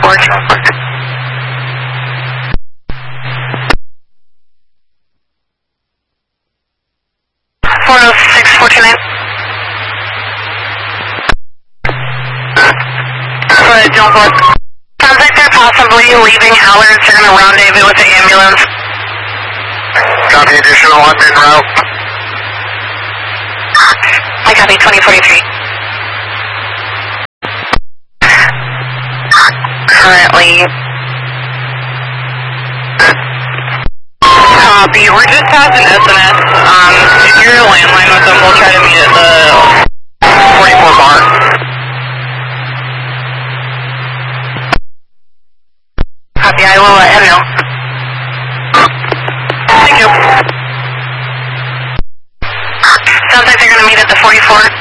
44, Channel 4. 406-429. Channel 4. Sounds like they're possibly leaving Hallards. They're going to rendezvous with the ambulance. Copy, additional on en route. I copy 2043. Currently. Copy, we're just past an SMS. If you're a landline with them, we'll try to meet at the 44 bar. Copy, I will let him know. Thank you. Sounds like they're going to meet at the 44.